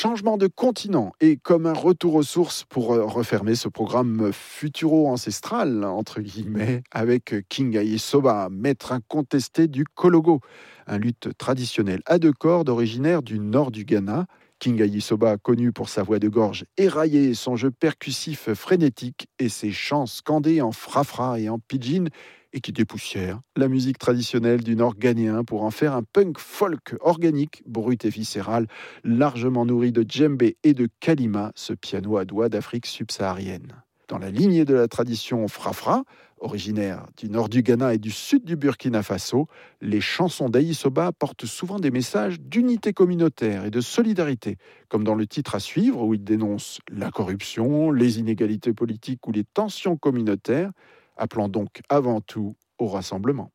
changement de continent et comme un retour aux sources pour refermer ce programme futuro-ancestral, entre guillemets, avec King Aïe-Soba, maître incontesté du Kologo, un luth traditionnel à deux cordes originaire du nord du Ghana. King Aïe-Soba, connu pour sa voix de gorge éraillée, son jeu percussif frénétique et ses chants scandés en frafra et en pidgin, et qui dépoussière la musique traditionnelle du nord ghanéen pour en faire un punk folk organique, brut et viscéral, largement nourri de djembé et de kalima, ce piano à doigts d'Afrique subsaharienne. Dans la lignée de la tradition frafra, originaire du nord du Ghana et du sud du Burkina Faso, les chansons d'Aïssoba portent souvent des messages d'unité communautaire et de solidarité, comme dans le titre à suivre où il dénonce la corruption, les inégalités politiques ou les tensions communautaires, appelant donc avant tout au rassemblement.